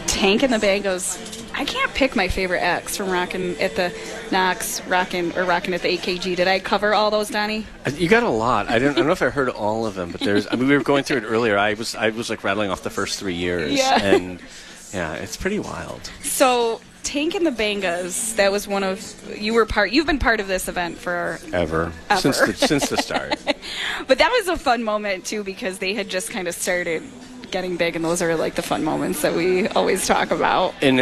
Tank and the Bangos. I can't pick my favorite acts from Rockin' at the Knox, Rockin' at the AKG. Did I cover all those, Donnie? You got a lot. I don't know if I heard all of them, but there's. I mean, we were going through it earlier. I was like rattling off the first 3 years, and yeah, it's pretty wild. So Tank and the Bangas. That was one of You've been part of this event for ever. Since the start. But that was a fun moment too because they had just kind of started getting big, and those are like the fun moments that we always talk about. And